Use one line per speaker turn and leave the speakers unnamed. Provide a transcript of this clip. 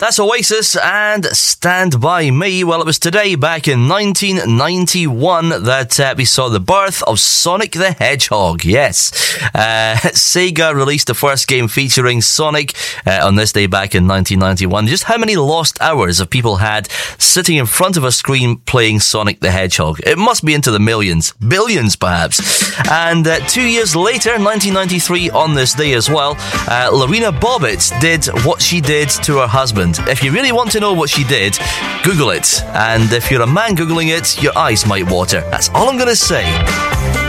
That's Oasis and Stand By Me. Well, it was today, back in 1991, that we saw the birth of Sonic the Hedgehog. Yes. Sega released the first game featuring Sonic on this day back in 1991. Just how many lost hours have people had sitting in front of a screen playing Sonic the Hedgehog? It must be into the millions. Billions, perhaps. And 2 years later, 1993, on this day as well, Lorena Bobbitt did what she did to her husband. If you really want to know what she did, Google it. And if you're a man Googling it, your eyes might water. That's all I'm going to say.